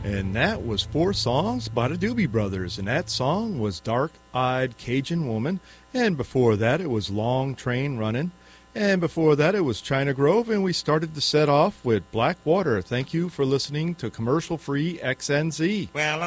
And that was 4 songs by the Doobie Brothers, and that song was Dark-Eyed Cajun Woman, and before that it was Long Train Runnin', and before that it was China Grove, and we started the set off with Black Water. Thank you for listening to commercial-free XNZ. Well,